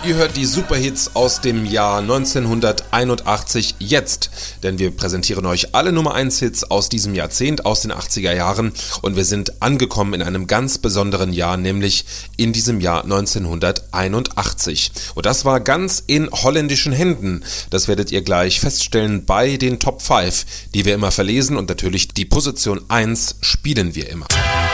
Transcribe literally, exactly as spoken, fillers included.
Ihr hört die Superhits aus dem Jahr neunzehnhunderteinundachtzig jetzt, denn wir präsentieren euch alle Nummer eins Hits aus diesem Jahrzehnt, aus den achtziger Jahren, und wir sind angekommen in einem ganz besonderen Jahr, nämlich in diesem Jahr neunzehnhunderteinundachtzig. Und das war ganz in holländischen Händen. Das werdet ihr gleich feststellen bei den Top fünf, die wir immer verlesen, und natürlich die Position eins spielen wir immer.